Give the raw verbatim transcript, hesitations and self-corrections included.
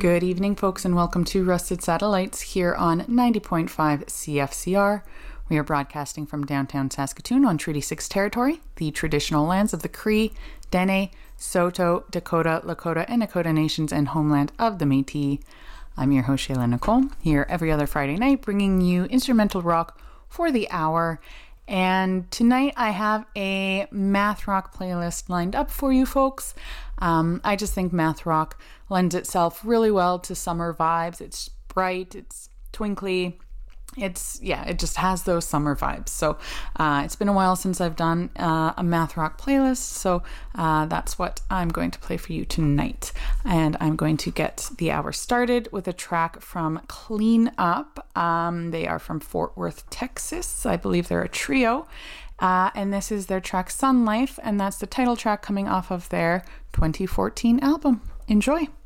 Good evening, folks, and welcome to Rusted Satellites here on ninety point five C F C R. We are broadcasting from downtown Saskatoon on Treaty six territory, the traditional lands of the Cree, Dene, Saulteaux, Dakota, Lakota, and Nakota nations and homeland of the Métis. I'm your host, Shayla Nicole, here every other Friday night, bringing you instrumental rock for the hour. And tonight I have a math rock playlist lined up for you folks. Um, I just think math rock lends itself really well to summer vibes. It's bright, it's twinkly. It's, yeah, it just has those summer vibes. So uh, it's been a while since I've done uh, a math rock playlist. So uh, that's what I'm going to play for you tonight. And I'm going to get the hour started with a track from Clean Up. Um, they are from Fort Worth, Texas. I believe they're a trio. Uh, and this is their track Sun Life. And that's the title track coming off of their twenty fourteen album. Enjoy.